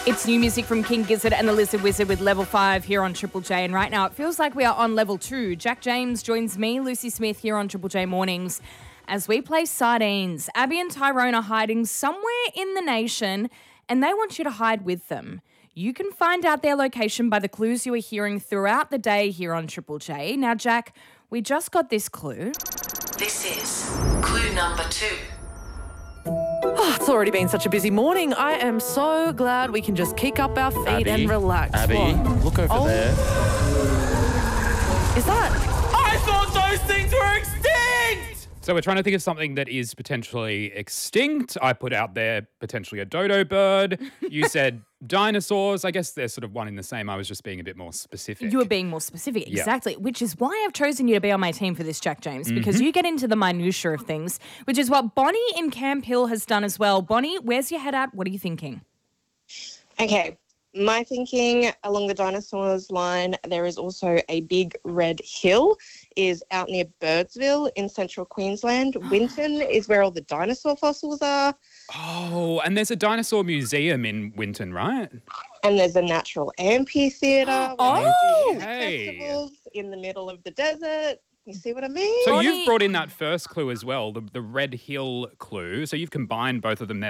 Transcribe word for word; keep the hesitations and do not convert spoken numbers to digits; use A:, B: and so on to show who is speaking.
A: It's new music from King Gizzard and the Lizard Wizard with Level five here on Triple J. And right now it feels like we are on Level two. Jack James joins me, Lucy Smith, here on Triple J Mornings as we play Sardines. Abby and Tyrone are hiding somewhere in the nation and they want you to hide with them. You can find out their location by the clues you are hearing throughout the day here on Triple J. Now, Jack, we just got this clue.
B: This is clue number two.
C: Oh, it's already been such a busy morning. I am so glad we can just kick up our feet
D: Abby,
C: and relax.
D: Abby,
C: What?
D: look over
C: Oh.
D: there.
C: Is that?
D: I thought those things were extinct!
E: So we're trying to think of something that is potentially extinct. I put out there potentially a dodo bird. You said dinosaurs. I guess they're sort of one in the same. I was just being a bit more specific.
A: You were being more specific,
E: Yeah.
A: exactly, which is why I've chosen you to be on my team for this, Jack James,
E: Mm-hmm.
A: because you get into the minutiae of things, which is what Bonnie in Camp Hill has done as well. Bonnie, where's your head at? What are you thinking?
F: Okay, my thinking along the dinosaurs line, there is also a big red hill, is out near Birdsville in central Queensland. Winton is where all the dinosaur fossils are.
E: Oh, and there's a dinosaur museum in Winton, right?
F: And there's a natural amphitheatre.
A: Oh,
E: hey.
F: Festivals in the middle of the desert. You see what I mean?
E: So
A: Bonnie-
E: you've brought in that first clue as well, the, the Red Hill clue. So you've combined both of them there.